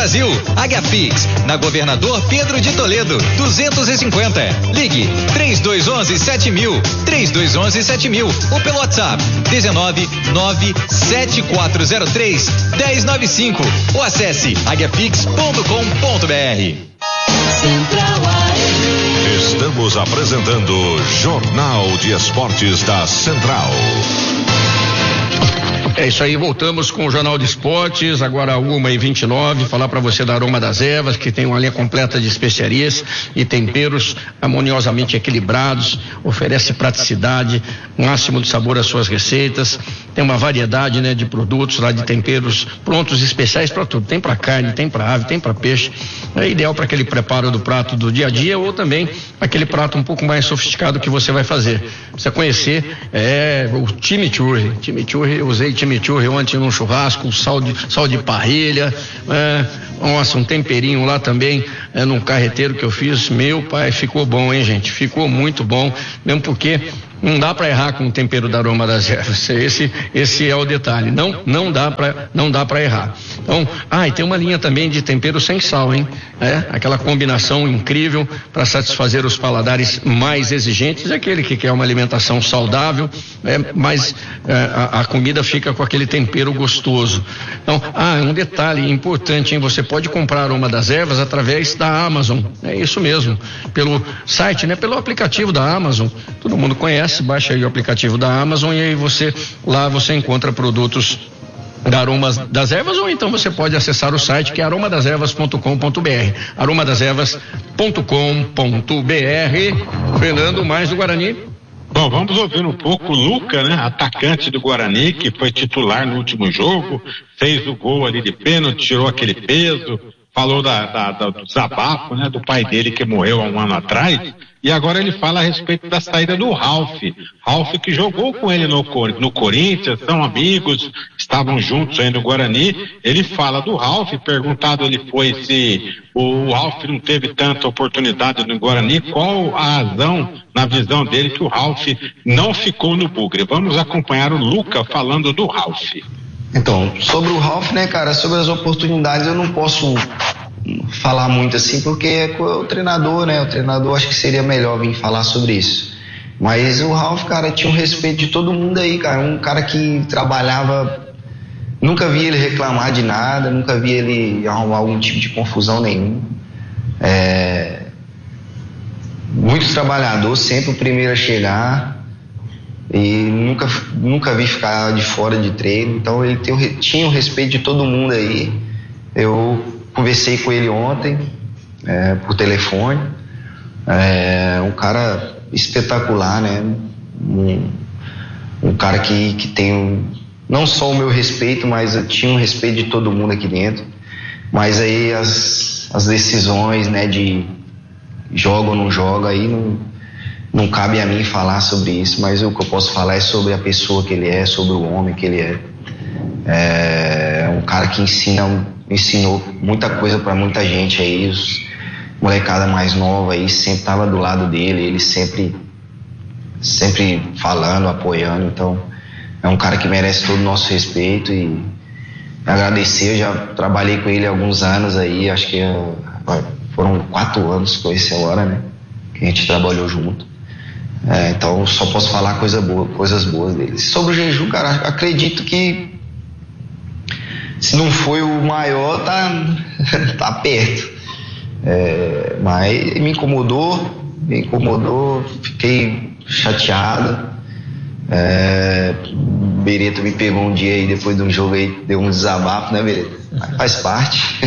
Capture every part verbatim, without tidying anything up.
Brasil. Agapix, na Governador Pedro de Toledo, duzentos e cinquenta. Ligue três dois um um sete mil, três dois um um sete mil ou pelo WhatsApp dezenove nove sete quatro zero três um zero nove cinco ou acesse agapix ponto com ponto br. Central A M. Estamos apresentando Jornal de Esportes da Central. É isso aí, voltamos com o Jornal de Esportes, agora uma e vinte e nove, falar para você da Aroma das Ervas, que tem uma linha completa de especiarias e temperos harmoniosamente equilibrados, oferece praticidade, máximo de sabor às suas receitas, tem uma variedade, né, de produtos lá, de temperos prontos especiais para tudo, tem para carne, tem para ave, tem para peixe, é ideal para aquele preparo do prato do dia a dia ou também aquele prato um pouco mais sofisticado que você vai fazer. Precisa conhecer é, o chimichurri, chimichurri, eu usei chimichurri chimichurri ontem num churrasco, sal de, sal de parrilha, é, nossa, um temperinho lá também, é, num carreteiro que eu fiz, meu pai, ficou bom, hein, gente, ficou muito bom, mesmo porque não dá para errar com o tempero da Aroma das Ervas, esse, esse é o detalhe, não, não dá para, não dá para errar. Então, ah, e tem uma linha também de tempero sem sal, hein, é, aquela combinação incrível para satisfazer os paladares mais exigentes, aquele que quer uma alimentação saudável, é, mas é, a, a comida fica com aquele tempero gostoso. Então, ah, um detalhe importante, hein, você pode comprar Aroma das Ervas através da Amazon, é isso mesmo, pelo site, né, pelo aplicativo da Amazon, todo mundo conhece, baixa aí o aplicativo da Amazon e aí você, lá você encontra produtos da Aroma das Ervas, ou então você pode acessar o site que é aroma das ervas ponto com ponto br, aroma das ervas ponto com ponto br. Fernando, mais do Guarani. Bom, vamos ouvir um pouco o Luca, né, atacante do Guarani, que foi titular no último jogo, fez o gol ali de pênalti, tirou aquele peso, falou da, da, da, do desabafo, né, do pai dele que morreu há um ano atrás, e agora ele fala a respeito da saída do Ralf. Ralf que jogou com ele no, no Corinthians, são amigos, estavam juntos aí no Guarani. Ele fala do Ralf, perguntado ele foi se o Ralf não teve tanta oportunidade no Guarani, qual a razão, na visão dele, que o Ralf não ficou no Bugre. Vamos acompanhar o Luca falando do Ralf. Então, sobre o Ralf, né, cara, sobre as oportunidades eu não posso falar muito assim, porque é o treinador, né, o treinador acho que seria melhor vir falar sobre isso. Mas o Ralf, cara, tinha um respeito de todo mundo aí, cara, um cara que trabalhava, nunca vi ele reclamar de nada, nunca vi ele arrumar algum tipo de confusão nenhum. É, muito trabalhador, sempre o primeiro a chegar. E nunca, nunca vi ficar de fora de treino, então ele tem, tinha o respeito de todo mundo aí. Eu conversei com ele ontem, é, por telefone, é um cara espetacular, né? Um, um cara que, que tem um, não só o meu respeito, mas eu tinha um respeito de todo mundo aqui dentro. Mas aí as, as decisões, né, de joga ou não joga, aí não, não cabe a mim falar sobre isso, mas o que eu posso falar é sobre a pessoa que ele é, sobre o homem que ele é. É um cara que ensina, ensinou muita coisa para muita gente aí, os molecada mais nova aí, sempre tava do lado dele, ele sempre, sempre falando, apoiando, então é um cara que merece todo o nosso respeito e agradecer. Eu já trabalhei com ele há alguns anos aí, acho que foram quatro anos com esse agora, né, que a gente trabalhou junto. É, então só posso falar coisa boa, coisas boas dele. Sobre o jejum, cara, acredito que se não foi o maior, tá, tá perto. É, mas me incomodou, me incomodou, fiquei chateado. É, Bereta me pegou um dia aí, depois de um jogo aí, deu um desabafo, né, Bereta? Mas faz parte,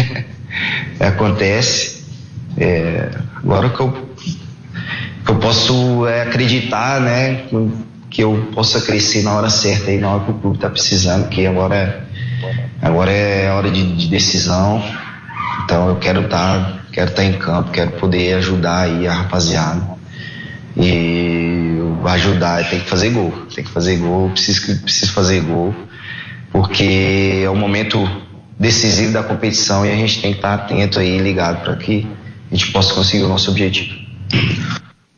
acontece. É, agora o que eu, que eu posso é acreditar, né, que eu possa crescer na hora certa aí, na hora que o clube tá precisando, que agora é Agora é hora de, de decisão, então eu quero estar, quero estar em campo, quero poder ajudar aí a rapaziada e ajudar, tem que fazer gol, tem que fazer gol, preciso, preciso fazer gol, porque é o momento decisivo da competição e a gente tem que estar atento aí, ligado, para que a gente possa conseguir o nosso objetivo. Tá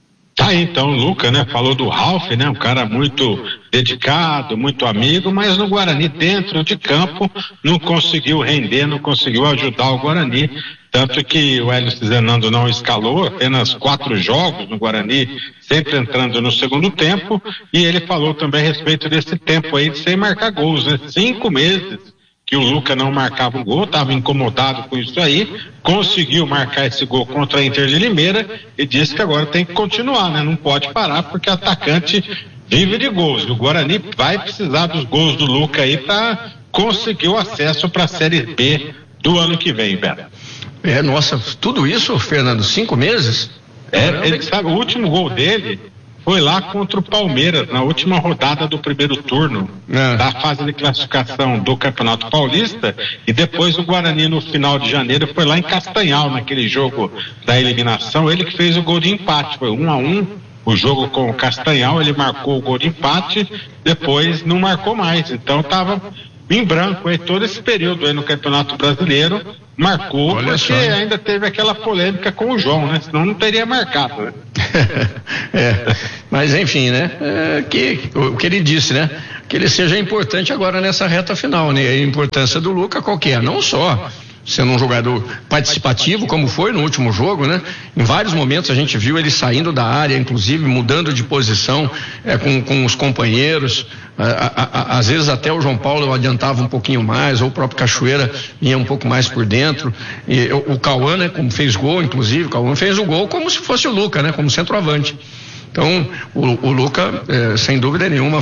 aí então o Luca, né, falou do Ralf, né, um cara muito dedicado, muito amigo, mas no Guarani, dentro de campo, não conseguiu render, não conseguiu ajudar o Guarani, tanto que o Hélio Zenando não escalou, apenas quatro jogos no Guarani, sempre entrando no segundo tempo, e ele falou também a respeito desse tempo aí de sem marcar gols, né, cinco meses que o Luca não marcava um gol, estava incomodado com isso aí, conseguiu marcar esse gol contra a Inter de Limeira e disse que agora tem que continuar, né? Não pode parar porque o atacante vive de gols. O Guarani vai precisar dos gols do Luca aí para conseguir o acesso para a Série B do ano que vem, Beto. É, nossa, tudo isso, Fernando, cinco meses? É, ele sabe, o último gol dele foi lá contra o Palmeiras, na última rodada do primeiro turno, é. da fase de classificação do Campeonato Paulista, e depois o Guarani no final de janeiro foi lá em Castanhal, naquele jogo da eliminação, ele que fez o gol de empate, foi um a um, o jogo com o Castanhal, ele marcou o gol de empate, depois não marcou mais, então estava em branco aí todo esse período aí no Campeonato Brasileiro, marcou, Olha porque só, ainda teve aquela polêmica com o João, né? Senão não teria marcado, né? é, mas enfim, né? É, que, o que ele disse, né? Que ele seja importante agora nessa reta final, né? A importância do Luca qualquer, não só sendo um jogador participativo, como foi no último jogo, né? Em vários momentos a gente viu ele saindo da área, inclusive mudando de posição é, com, com os companheiros, a, a, a, às vezes até o João Paulo adiantava um pouquinho mais, ou o próprio Cachoeira vinha um pouco mais por dentro, e o, o Cauã, né? Como fez gol, inclusive, o Cauã fez o gol como se fosse o Luca, né? Como centroavante. Então, o, o Luca, é, sem dúvida nenhuma,